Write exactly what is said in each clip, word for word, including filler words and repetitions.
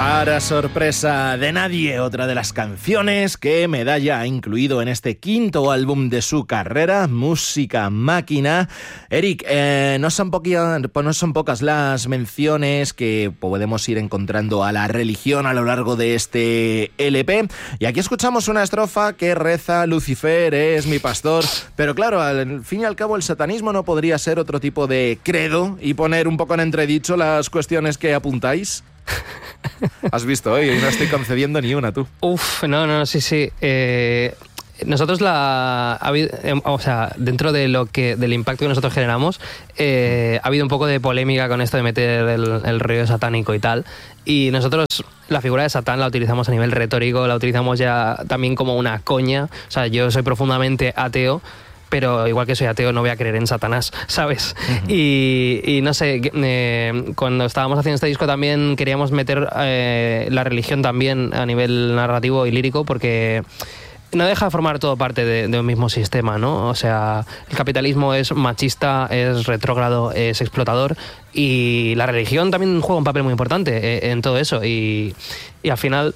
Para sorpresa de nadie, otra de las canciones que Medalla ha incluido en este quinto álbum de su carrera, Música Máquina. Eric, eh, no son poquia, no son pocas las menciones que podemos ir encontrando a la religión a lo largo de este L P. Y aquí escuchamos una estrofa que reza: Lucifer es mi pastor. Pero claro, al fin y al cabo el satanismo no podría ser otro tipo de credo y poner un poco en entredicho las cuestiones que apuntáis. Has visto, ¿eh? No estoy concediendo ni una, tú. Uf, no, no, sí, sí. Eh, nosotros la... O sea, dentro de lo que del impacto que nosotros generamos, eh, ha habido un poco de polémica con esto de meter el, el rollo satánico y tal. Y nosotros la figura de Satán la utilizamos a nivel retórico, la utilizamos ya también como una coña. O sea, yo soy profundamente ateo, pero igual que soy ateo no voy a creer en Satanás, ¿sabes? Uh-huh. Y, y no sé, eh, cuando estábamos haciendo este disco también queríamos meter eh, la religión también a nivel narrativo y lírico, porque no deja de formar todo parte de, de un mismo sistema, ¿no? O sea, el capitalismo es machista, es retrógrado, es explotador, y la religión también juega un papel muy importante eh, en todo eso, y, y al final...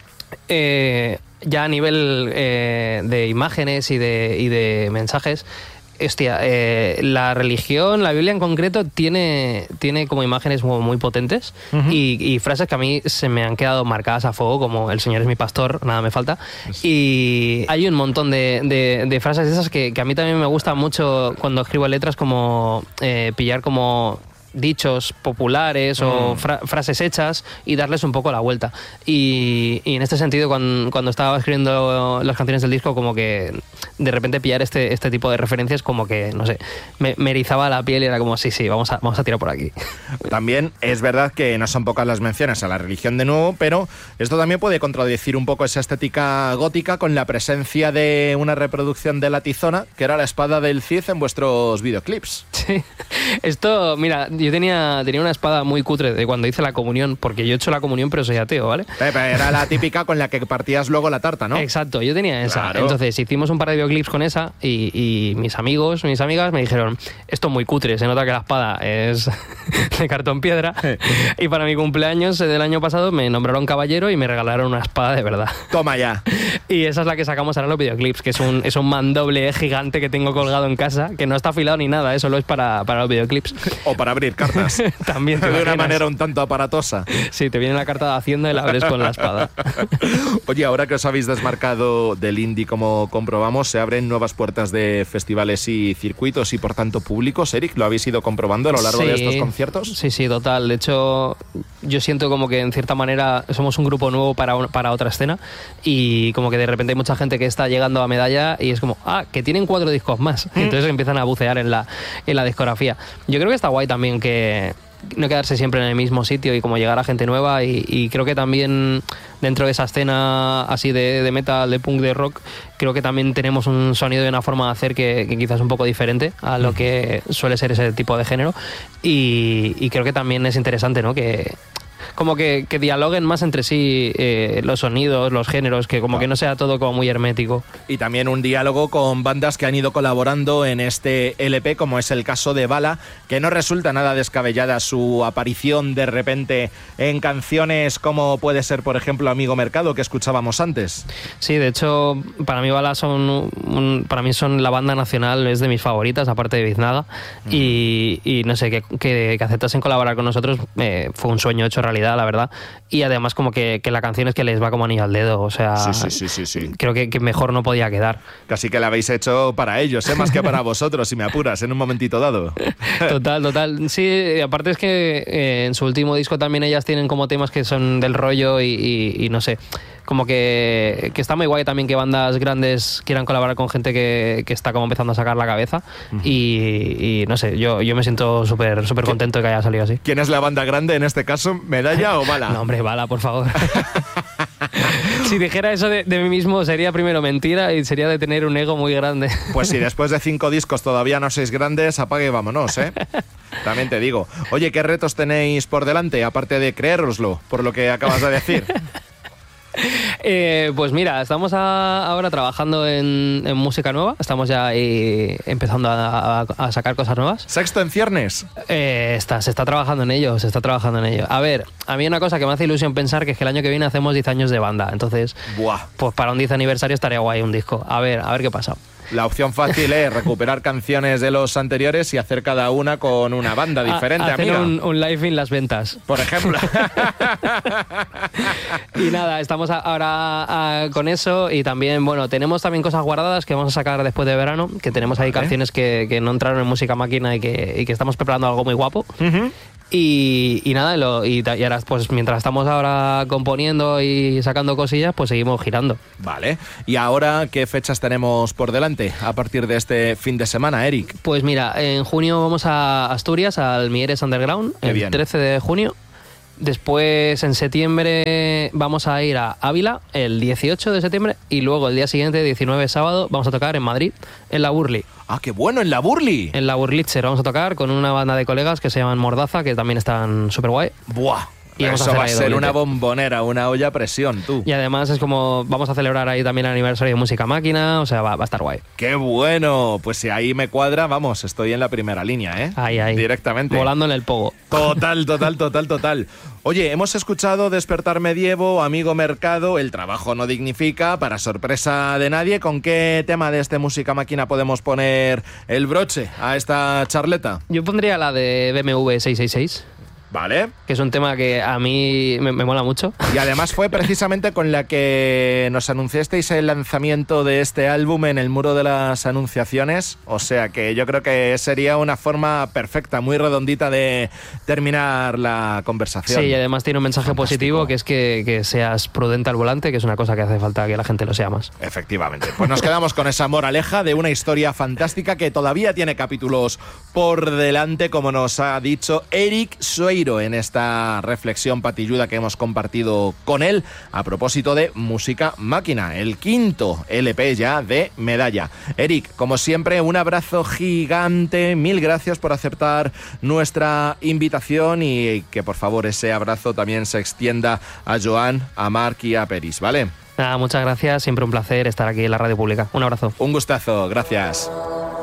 Eh, ya a nivel eh, de imágenes y de, y de mensajes, hostia, eh, la religión, la Biblia en concreto, tiene, tiene como imágenes muy, muy potentes. Uh-huh. y, y frases que a mí se me han quedado marcadas a fuego, como el Señor es mi pastor, nada me falta. Sí. Y hay un montón de, de, de frases esas que, que a mí también me gusta mucho cuando escribo letras, como eh, pillar como... dichos populares o fra- frases hechas y darles un poco la vuelta. Y, y en este sentido, cuando, cuando estaba escribiendo las canciones del disco, como que de repente pillar este, este tipo de referencias, como que, no sé, me, me erizaba la piel y era como, sí, sí, vamos a, vamos a tirar por aquí. También es verdad que no son pocas las menciones a la religión de nuevo, pero esto también puede contradecir un poco esa estética gótica con la presencia de una reproducción de la tizona, que era la espada del Cid en vuestros videoclips. Sí, esto, mira, yo tenía, tenía una espada muy cutre de cuando hice la comunión, porque yo he hecho la comunión pero soy ateo, ¿vale? Pepe, era la típica con la que partías luego la tarta, ¿no? Exacto, yo tenía esa. Claro. Entonces hicimos un par de videoclips con esa y, y mis amigos, mis amigas me dijeron, esto es muy cutre, se nota que la espada es de cartón piedra. Y para mi cumpleaños del año pasado me nombraron caballero y me regalaron una espada de verdad. Toma ya. Y esa es la que sacamos ahora en los videoclips, que es un, es un mandoble gigante que tengo colgado en casa, que no está afilado ni nada, ¿eh? Solo es para, para los videoclips. O para abrir cartas. También te de imaginas. una manera un tanto aparatosa. Sí, te viene la carta de Hacienda y la abres con la espada. Oye, ahora que os habéis desmarcado del indie, como comprobamos, se abren nuevas puertas de festivales y circuitos y por tanto públicos. Eric, ¿lo habéis ido comprobando a lo largo sí, de estos conciertos? Sí, sí, total. De hecho, yo siento como que en cierta manera somos un grupo nuevo para, un, para otra escena, y como que de repente hay mucha gente que está llegando a Medalla y es como, ah, que tienen cuatro discos más. ¿Mm? Entonces empiezan a bucear en la, en la discografía. Yo creo que está guay también que no quedarse siempre en el mismo sitio y como llegar a gente nueva, y, y creo que también dentro de esa escena así de, de metal, de punk, de rock, creo que también tenemos un sonido y una forma de hacer que, que quizás es un poco diferente a lo que suele ser ese tipo de género, y, y creo que también es interesante, ¿no? Que como que, que dialoguen más entre sí eh, los sonidos, los géneros, que como que no sea todo como muy hermético. Y también un diálogo con bandas que han ido colaborando en este L P, como es el caso de Bala, que no resulta nada descabellada su aparición de repente en canciones como puede ser, por ejemplo, Amigo Mercado, que escuchábamos antes. Sí, de hecho, para mí Bala son un, para mí son la banda nacional, es de mis favoritas, aparte de Biznaga, mm. y, y no sé, que, que, que aceptasen colaborar con nosotros eh, fue un sueño hecho realidad, la verdad. Y además como que, que la canción es que les va como anillo al dedo, o sea, sí, sí, sí, sí, sí. creo que, que mejor no podía quedar. Casi que la habéis hecho para ellos, ¿eh? Más que para vosotros, si me apuras, en un momentito dado. Total, total. Sí, aparte es que eh, en su último disco también ellas tienen como temas que son del rollo y, y, y no sé, como que, que está muy guay también que bandas grandes quieran colaborar con gente que, que está como empezando a sacar la cabeza. Uh-huh. y, y no sé, yo, yo me siento súper súper contento de que haya salido así. ¿Quién es la banda grande en este caso? ¿Medalla o Bala? No, hombre, Bala, por favor. Si dijera eso de, de mí mismo sería primero mentira y sería de tener un ego muy grande. Pues si después de cinco discos todavía no sois grandes, apague y vámonos, ¿eh? También te digo. Oye, ¿qué retos tenéis por delante, aparte de creéroslo, por lo que acabas de decir? Eh, pues mira, estamos a, ahora trabajando en, en música nueva. Estamos ya ahí empezando a, a, a sacar cosas nuevas. ¿Sexto en ciernes? Eh, está, se está trabajando en ello, se está trabajando en ello. A ver, a mí una cosa que me hace ilusión pensar que es que el año que viene hacemos diez años de banda. Entonces, Buah. pues para un diez aniversario estaría guay un disco. A ver, a ver qué pasa. La opción fácil es recuperar canciones de los anteriores y hacer cada una con una banda diferente, a, hacer amiga. Un, un live in las ventas. Por ejemplo. Y nada, estamos a, ahora a, con eso y también, bueno, tenemos también cosas guardadas que vamos a sacar después de verano, que tenemos ahí Vale. canciones que, que no entraron en Música Máquina y que, y que estamos preparando algo muy guapo. Uh-huh. Y, y nada, lo, y, y ahora pues mientras estamos ahora componiendo y sacando cosillas, pues seguimos girando. Vale. ¿Y ahora qué fechas tenemos por delante a partir de este fin de semana, Eric? Pues mira, en junio vamos a Asturias, al Mieres Underground, Qué el bien. trece de junio. Después, en septiembre, vamos a ir a Ávila, el dieciocho de septiembre. Y luego, el día siguiente, diecinueve sábado, vamos a tocar en Madrid, en la Burli. ¡Ah, qué bueno! ¡En la Burli! En la Burlitzer vamos a tocar con una banda de colegas que se llaman Mordaza, que también están súper guay. ¡Buah! Y vamos a Eso hacer va a ahí ser doblete. una bombonera, una olla a presión, tú. Y además es como, vamos a celebrar ahí también el aniversario de Música Máquina, o sea, va, va a estar guay. ¡Qué bueno! Pues si ahí me cuadra, vamos, estoy en la primera línea, ¿eh? Ahí, ahí. Directamente. Volando en el pogo. Total, total, total, total. Oye, hemos escuchado Despertar Medievo, Amigo Mercado, El trabajo no dignifica, para sorpresa de nadie. ¿Con qué tema de este Música Máquina podemos poner el broche a esta charleta? Yo pondría la de B M W seiscientos sesenta y seis, Vale. que es un tema que a mí me, me mola mucho. Y además fue precisamente con la que nos anunciasteis el lanzamiento de este álbum en el muro de las anunciaciones. O sea que yo creo que sería una forma perfecta, muy redondita de terminar la conversación. Sí, y además tiene un mensaje Fantástico. positivo, que es que, que seas prudente al volante, que es una cosa que hace falta que la gente lo sea más. Efectivamente. Pues nos quedamos con esa moraleja de una historia fantástica que todavía tiene capítulos por delante, como nos ha dicho Eric Sueiro en esta reflexión patilluda que hemos compartido con él a propósito de Música Máquina, el quinto L P ya de Medalla. Eric, como siempre, un abrazo gigante, mil gracias por aceptar nuestra invitación y que por favor ese abrazo también se extienda a Joan, a Marc y a Peris, ¿vale? Nada, muchas gracias, siempre un placer estar aquí en la radio pública. Un abrazo. Un gustazo, gracias.